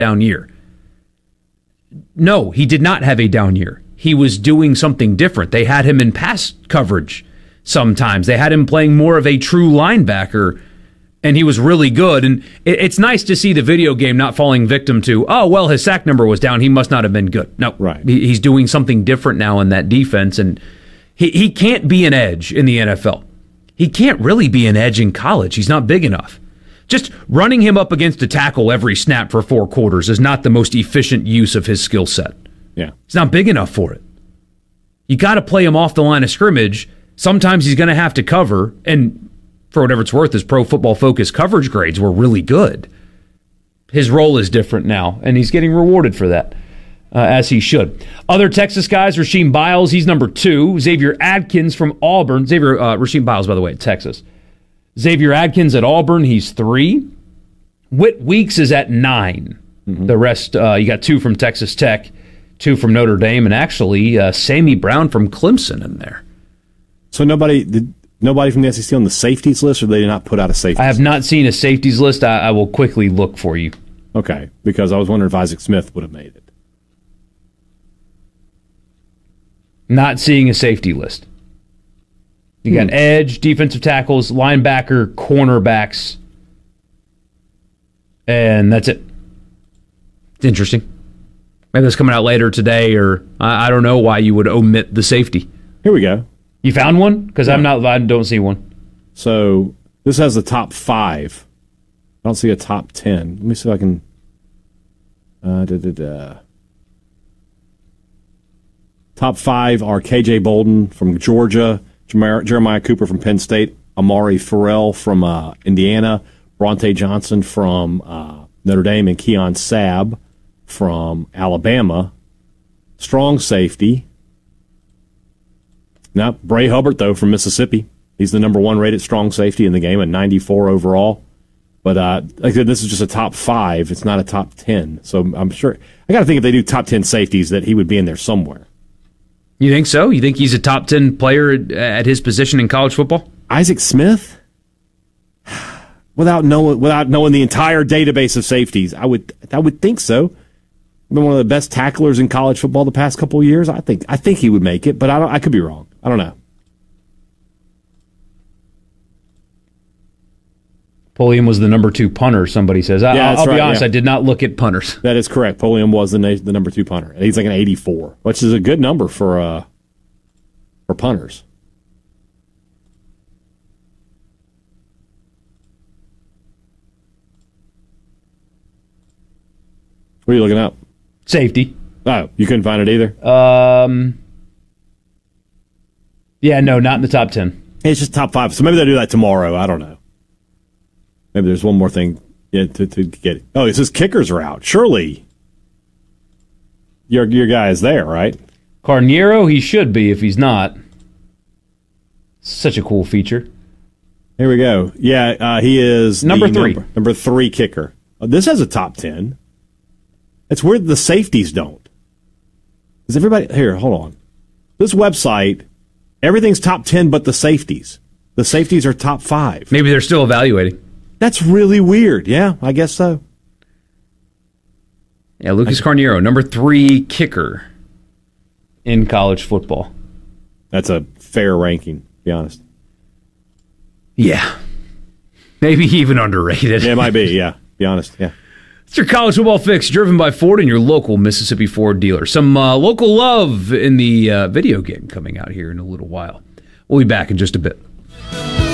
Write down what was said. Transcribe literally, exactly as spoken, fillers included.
down year. No, he did not have a down year. He was doing something different. They had him in pass coverage sometimes. They had him playing more of a true linebacker, and he was really good. And it's nice to see the video game not falling victim to, oh, well, his sack number was down. He must not have been good. No, right. He's doing something different now in that defense, and he, he can't be an edge in the N F L. He can't really be an edge in college. He's not big enough. Just running him up against a tackle every snap for four quarters is not the most efficient use of his skill set. Yeah. He's not big enough for it. You got to play him off the line of scrimmage. Sometimes he's going to have to cover, and for whatever it's worth, his Pro Football Focus coverage grades were really good. His role is different now, and he's getting rewarded for that, uh, as he should. Other Texas guys, Rasheem Biles, he's number two. Xavier Adkins from Auburn. Xavier, uh, Rasheem Biles, by the way, at Texas. Xavier Adkins at Auburn, he's three. Whit Weeks is at nine. Mm-hmm. The rest, uh, you got two from Texas Tech, two from Notre Dame, and actually uh, Sammy Brown from Clemson in there. So nobody did, nobody from the S E C on the safeties list, or they did not put out a safeties I have list? not seen a safeties list. I, I will quickly look for you. Okay, because I was wondering if Isaac Smith would have made it. Not seeing a safety list. You got hmm. edge, defensive tackles, linebacker, cornerbacks, and that's it. It's interesting. Maybe that's coming out later today, or I, I don't know why you would omit the safety. Here we go. You found one? Because yeah. I'm not. I don't see one. So this has the top five. I don't see a top ten. Let me see if I can. Uh, da, da, da. Top five are K J Bolden from Georgia, Jeremiah Cooper from Penn State, Amari Farrell from uh, Indiana, Bronte Johnson from uh, Notre Dame, and Keon Sabb from Alabama. Strong safety. Now, Bray Hubbard, though, from Mississippi. He's the number one rated strong safety in the game at ninety-four overall. But uh, like I said, this is just a top five. It's not a top ten. So I'm sure I got to think if they do top ten safeties that he would be in there somewhere. You think so? You think he's a top ten player at his position in college football? Isaac Smith? Without knowing, without knowing the entire database of safeties, I would, I would think so. Been one of the best tacklers in college football the past couple of years. I think, I think he would make it, but I don't. I could be wrong. I don't know. Pulliam was the number two punter, somebody says. I, yeah, I'll, I'll right, be honest, yeah. I did not look at punters. That is correct. Pulliam was the the number two punter. He's like an eighty-four, which is a good number for uh, for punters. What are you looking up? Safety. Oh, you couldn't find it either? Um. Yeah, no, not in the top ten. It's just top five. So maybe they'll do that tomorrow. I don't know. Maybe there's one more thing yeah, to, to get it. Oh, it says kickers are out. Surely your your guy is there, right? Carniero, he should be if he's not. Such a cool feature. Here we go. Yeah, uh, he is number three. Number, number three kicker. Oh, this has a top ten. It's weird the safeties don't. Is everybody here? Hold on. This website, everything's top ten, but the safeties. The safeties are top five. Maybe they're still evaluating. That's really weird. Yeah, I guess so. Yeah, Lucas Carniero, number three kicker in college football. That's a fair ranking, to be honest. Yeah. Maybe even underrated. Yeah, it might be, yeah. Be honest, yeah. It's your college football fix, driven by Ford and your local Mississippi Ford dealer. Some uh, local love in the uh, video game coming out here in a little while. We'll be back in just a bit.